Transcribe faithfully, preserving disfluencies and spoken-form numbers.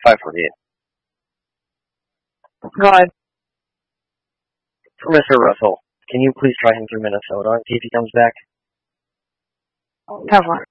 five forty-eight. Go ahead. For Mister Russell, can you please try him through Minnesota and see if he comes back? Have one.